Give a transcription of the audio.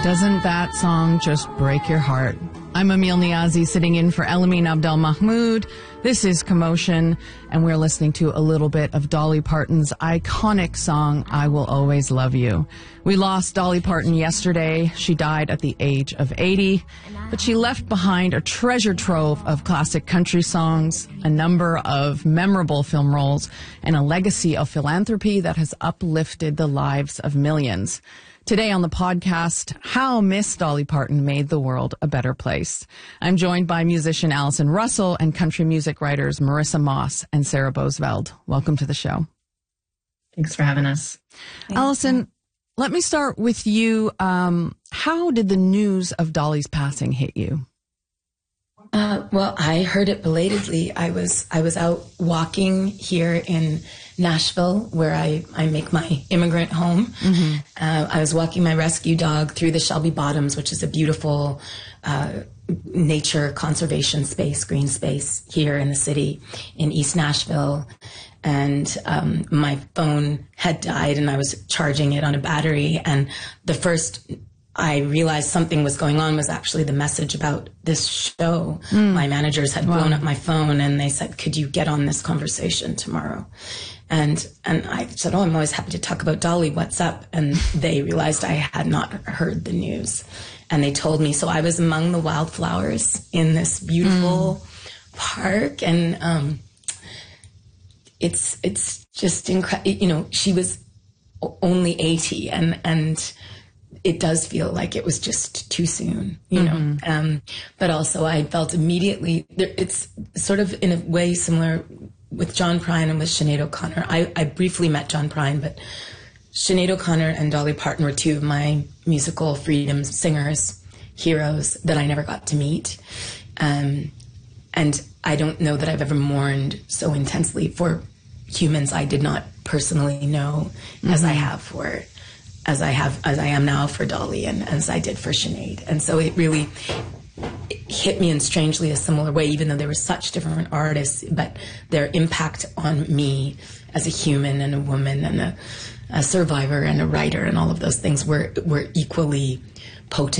Doesn't that song just break your heart? I'm Emil Niazi, sitting in for Elamin Abdel Mahmoud. This is Commotion, and we're listening to a little bit of Dolly Parton's iconic song, I Will Always Love You. We lost Dolly Parton yesterday. She died at the age of 80, but she left behind a treasure trove of classic country songs, a number of memorable film roles, and a legacy of philanthropy that has uplifted the lives of millions. Today on the podcast, how Miss Dolly Parton made the world a better place. I'm joined by musician Allison Russell and country music writers Marissa Moss and Sarah Bosveld. Welcome to the show. Thanks for having us. Allison, let me start with you. How did the news of Dolly's passing hit you? Well, I heard it belatedly. I was out walking here in Nashville, where I make my immigrant home. Mm-hmm. I was walking my rescue dog through the Shelby Bottoms, which is a beautiful nature conservation space, green space here in the city in East Nashville. And my phone had died, and I was charging it on a battery. And the first I realized something was going on was actually the message about this show. My managers had blown up my phone, and they said, could you get on this conversation tomorrow? And I said, I'm always happy to talk about Dolly. What's up? And they realized I had not heard the news. And they told me, so I was among the wildflowers in this beautiful park. And it's just incredible. You know, she was only 80, and it does feel like it was just too soon, you know. But also I felt immediately, it's sort of in a way similar with John Prine and with Sinead O'Connor. I briefly met John Prine, but Sinead O'Connor and Dolly Parton were two of my musical freedom singers, heroes that I never got to meet. And I don't know that I've ever mourned so intensely for humans I did not personally know as I am now for Dolly, and as I did for Sinead. And so it really hit me in strangely a similar way, even though they were such different artists, but their impact on me as a human and a woman and a survivor and a writer and all of those things were equally potent.